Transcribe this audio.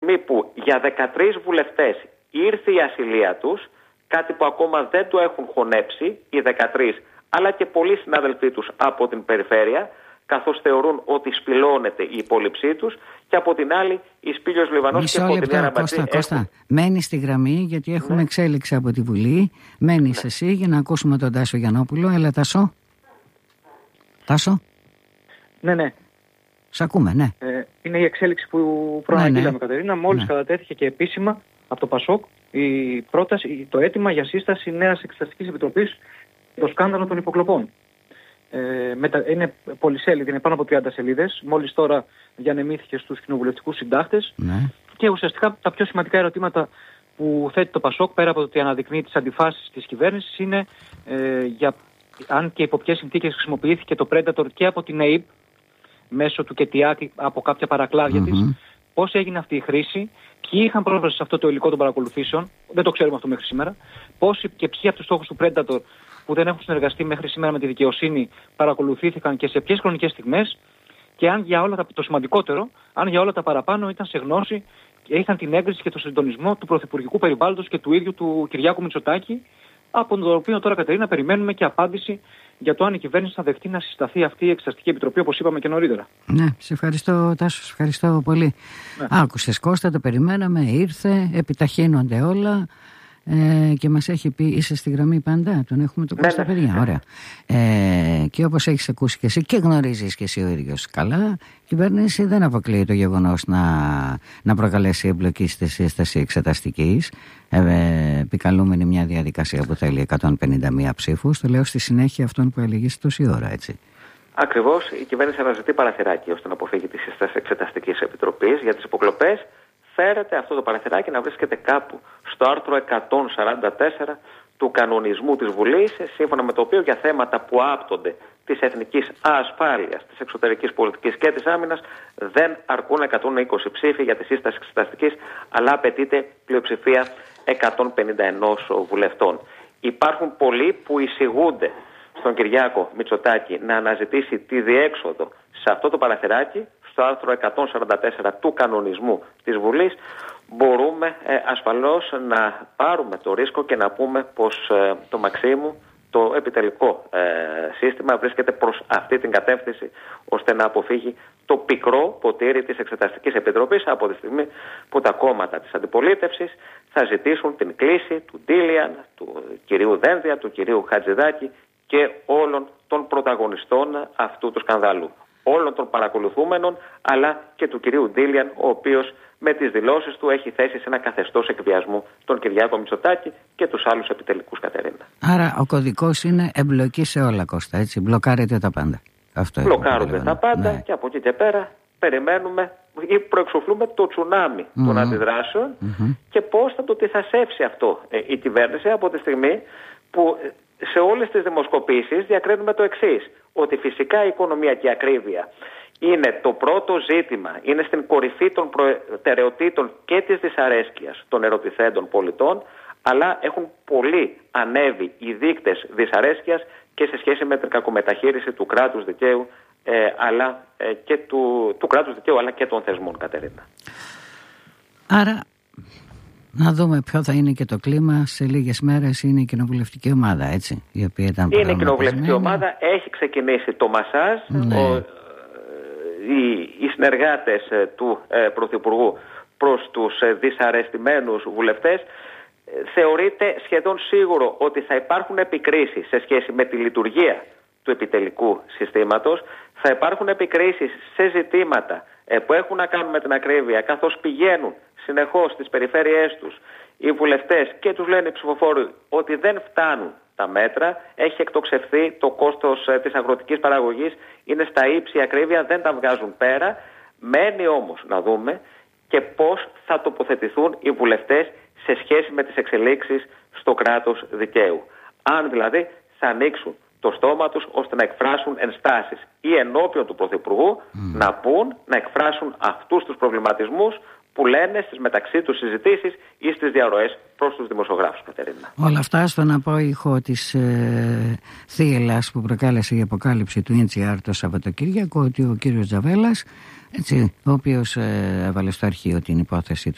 στιγμή που για 13 βουλευτές ήρθε η ασυλία τους, κάτι που ακόμα δεν το έχουν χωνέψει οι 13, αλλά και πολλοί συνάδελφοί τους από την περιφέρεια, καθώς θεωρούν ότι σπηλώνεται η υπόλοιψή τους, και από την άλλη η Σπήλιος Λιβανός και Φωτεινή Αραμπατζή. Κώστα, μένει στη γραμμή γιατί έχουμε εξέλιξη από τη Βουλή. Μένεις εσύ για να ακούσουμε τον Τάσο Γιαννόπουλο. Έλα Τάσο. Τάσο. Ναι. Σ' ακούμε, ναι. Είναι η εξέλιξη που προαναγγείλαμε, Κατερίνα. Μόλις κατατέθηκε και επίσημα από το ΠΑΣΟΚ η πρόταση, το αίτημα για σύσταση νέας εξεταστικής επιτροπής το σκάνδαλο των υποκλοπών. Είναι πολυσέλιδη, είναι πάνω από 30 σελίδες. Μόλις τώρα διανεμήθηκε στους κοινοβουλευτικούς συντάκτες. Και ουσιαστικά τα πιο σημαντικά ερωτήματα που θέτει το ΠΑΣΟΚ, πέρα από το ότι αναδεικνύει τις αντιφάσεις της κυβέρνησης, είναι για αν και υπό ποιες συνθήκες χρησιμοποιήθηκε το Predator και από την ΑΕΠ μέσω του ΚΕΤΙΑΚ από κάποια παρακλάδια της, πώς έγινε αυτή η χρήση, ποιοι είχαν πρόσβαση σε αυτό το υλικό των παρακολουθήσεων, δεν το ξέρουμε αυτό μέχρι σήμερα, πώς και ποιοι από τους στόχους του Predator που δεν έχουν συνεργαστεί μέχρι σήμερα με τη δικαιοσύνη παρακολουθήθηκαν και σε ποιες χρονικές στιγμές, και αν για όλα το σημαντικότερο, αν για όλα τα παραπάνω ήταν σε γνώση και είχαν την έγκριση και το συντονισμό του πρωθυπουργικού περιβάλλοντος και του ίδιου του Κυριάκου Μητσοτάκη, από τον οποίο τώρα, Κατερίνα, περιμένουμε και απάντηση για το αν η κυβέρνηση θα δεχτεί να συσταθεί αυτή η Εξεταστική Επιτροπή, όπως είπαμε και νωρίτερα. Ναι, σε ευχαριστώ Τάσο, σε ευχαριστώ πολύ. Άκουσες Κώστα, το περιμέναμε, ήρθε, επιταχύνονται όλα. Και μας έχει πει, είσαι στη γραμμή πάντα, τον έχουμε το Κώστα, παιδιά, ωραία. Και όπως έχεις ακούσει και εσύ και γνωρίζεις και εσύ ο ίδιος καλά, η κυβέρνηση δεν αποκλείει το γεγονός να προκαλέσει εμπλοκή στη σύσταση εξεταστικής, επικαλούμενη μια διαδικασία που θέλει 151 ψήφους. Το λέω στη συνέχεια αυτόν που έλεγες τόση ώρα, έτσι. Ακριβώς, η κυβέρνηση αναζητεί παραθυράκι ώστε να αποφύγει τη σύσταση εξεταστικής επιτροπής για τις υποκλοπές. Φέρεται αυτό το παραθυράκι να βρίσκεται κάπου στο άρθρο 144 του κανονισμού της Βουλής, σύμφωνα με το οποίο για θέματα που άπτονται της εθνικής ασφάλειας, της εξωτερικής πολιτικής και της άμυνας δεν αρκούν 120 ψήφοι για τη σύσταση εξεταστικής, αλλά απαιτείται πλειοψηφία 151 βουλευτών. Υπάρχουν πολλοί που εισηγούνται στον Κυριάκο Μητσοτάκη να αναζητήσει τη διέξοδο σε αυτό το παραθυράκι, στο άρθρο 144 του κανονισμού της Βουλής. Μπορούμε ασφαλώς να πάρουμε το ρίσκο και να πούμε πως το Μαξίμου, το επιτελικό σύστημα, βρίσκεται προς αυτή την κατεύθυνση, ώστε να αποφύγει το πικρό ποτήρι της Εξεταστικής Επιτροπής, από τη στιγμή που τα κόμματα της αντιπολίτευσης θα ζητήσουν την κλίση του Ντίλιαν, του κυρίου Δένδια, του κυρίου Χατζηδάκη και όλων των πρωταγωνιστών αυτού του σκανδάλου. Όλων των παρακολουθούμενων, αλλά και του κυρίου Ντίλιαν, ο οποίος με τις δηλώσεις του έχει θέσει σε ένα καθεστώς εκβιασμού τον Κυριάκο Μητσοτάκη και τους άλλους επιτελικούς, Κατερίνα. Άρα ο κωδικός είναι εμπλοκή σε όλα, Κώστα, έτσι, μπλοκάρετε τα πάντα. Μπλοκάρονται τα πάντα, ναι. Και από εκεί και πέρα περιμένουμε ή προεξοφλούμε το τσουνάμι των αντιδράσεων και πώς θα το τυθασεύσει αυτό η κυβέρνηση, από τη στιγμή που σε όλες τις δημοσκοπήσεις διακρίνουμε το εξής, ότι φυσικά η οικονομιακή ακρίβεια είναι το πρώτο ζήτημα, είναι στην κορυφή των προτεραιοτήτων και της δυσαρέσκειας των ερωτηθέντων πολιτών, αλλά έχουν πολύ ανέβει οι δείκτες δυσαρέσκειας και σε σχέση με την κακομεταχείριση του κράτους δικαίου, αλλά και του κράτους δικαίου, αλλά και των θεσμών, Κατερίνα. Άρα να δούμε ποιο θα είναι και το κλίμα. Σε λίγες μέρες είναι η κοινοβουλευτική ομάδα, έτσι, η οποία ήταν είναι η κοινοβουλευτική ομάδα, έχει ξεκινήσει το μασάζ, ναι. Οι συνεργάτες του Πρωθυπουργού προς τους δυσαρεστημένους βουλευτές, θεωρείται σχεδόν σίγουρο ότι θα υπάρχουν επικρίσεις σε σχέση με τη λειτουργία του επιτελικού συστήματος, θα υπάρχουν επικρίσεις σε ζητήματα που έχουν να κάνουν με την ακρίβεια, καθώς πηγαίνουν συνεχώς στις περιφέρειές τους οι βουλευτές και τους λένε οι ψηφοφόροι ότι δεν φτάνουν τα μέτρα, έχει εκτοξευθεί το κόστος της αγροτικής παραγωγής, είναι στα ύψη η ακρίβεια, δεν τα βγάζουν πέρα. Μένει όμως να δούμε και πώς θα τοποθετηθούν οι βουλευτές σε σχέση με τις εξελίξεις στο κράτος δικαίου. Αν δηλαδή θα ανοίξουν το στόμα τους ώστε να εκφράσουν ενστάσεις ή ενώπιον του Πρωθυπουργού να πούν, να εκφράσουν αυτούς τους προβληματισμούς που λένε στις μεταξύ τους συζητήσεις ή στις διαρροές προς τους δημοσιογράφους, Κατερίνα. Όλα αυτά στον απόϊχο της θύελλας που προκάλεσε η αποκάλυψη του NGR το Σαββατοκύριακο, ότι ο κύριος Τζαβέλας, έτσι, ο οποίος έβαλε στο αρχείο την υπόθεση